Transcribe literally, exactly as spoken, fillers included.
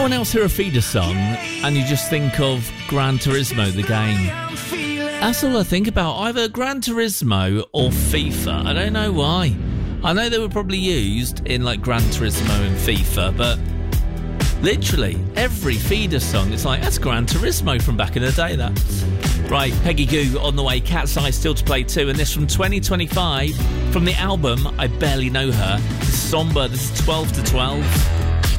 anyone else hear a feeder song and you just think of Gran Turismo, the game? That's all I think about, either Gran Turismo or FIFA. I don't know why. I know they were probably used in like Gran Turismo and FIFA, but literally every feeder song, it's like, that's Gran Turismo from back in the day, that. Right, Peggy Gou on the way, Cat's Eye still to play too, and this from twenty twenty-five, from the album I Barely Know Her. This is Somber, this is twelve to twelve.